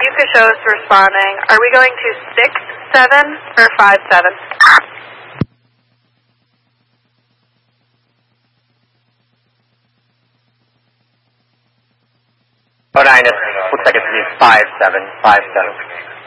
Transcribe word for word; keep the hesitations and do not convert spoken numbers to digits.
Yuka shows responding. Are we going to six seven or five seven? Oh nine, it looks like it's five seven, five seven.